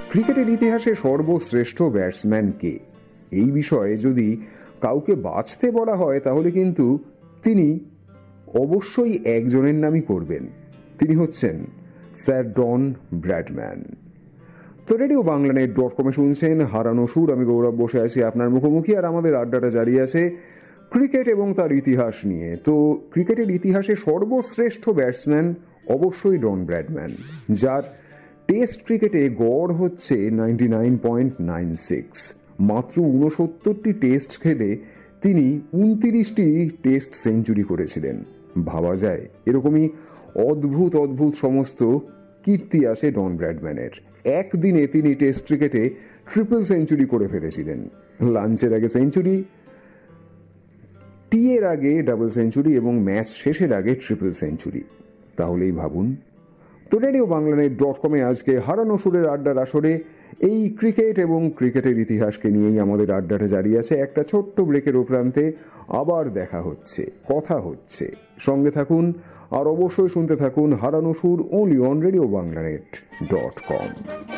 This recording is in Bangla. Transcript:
ক্রিকেটের ইতিহাসে সর্বশ্রেষ্ঠ ব্যাটসম্যান কে, এই বিষয়ে যদি কাউকে বাছতে বলা হয় তাহলে কিন্তু তিনি অবশ্যই একজনের নামই করবেন। তিনি হচ্ছেন স্যার ডন ব্র্যাডম্যান। তো রেডিও বাংলানেট.com-এ শুনছেন হারানো সুর। আমি গৌরব বসে আছি আপনার মুখোমুখি, আর আমাদের আড্ডাটা জারি আছে ক্রিকেট এবং তার ইতিহাস নিয়ে। তো ক্রিকেটের ইতিহাসে সর্বশ্রেষ্ঠ ব্যাটসম্যান অবশ্যই ডন ব্র্যাডম্যান, যার টেস্ট ক্রিকেটে গড় হচ্ছে 99.96। মাত্র 69টি টেস্ট খেলে তিনি 29টি টেস্ট সেঞ্চুরি করেছিলেন। ভাবা যায় এরকমই অদ্ভুত অদ্ভুত সমস্ত কীর্তি আছে ডন ব্র্যাডম্যানের। একদিনে তিনি টেস্ট ক্রিকেটে ট্রিপল সেঞ্চুরি করে ফেলেছিলেন। লাঞ্চের আগে সেঞ্চুরি, টি এর আগে ডাবল সেঞ্চুরি এবং ম্যাচ শেষের আগে ট্রিপল সেঞ্চুরি। তাহলেই ভাবুন। তো রেডিও বাংলানেট.com-এ আজকে হারানো সুরের আড্ডার আসরে এই ক্রিকেট এবং ক্রিকেটের ইতিহাসকে নিয়েই আমাদের আড্ডাটা জারি আছে। একটা ছোট্ট ব্রেকের উপরান্তে আবার দেখা হচ্ছে, কথা হচ্ছে। সঙ্গে থাকুন আর অবশ্যই শুনতে থাকুন হারানো সুর, only on রেডিও বাংলানেট.com।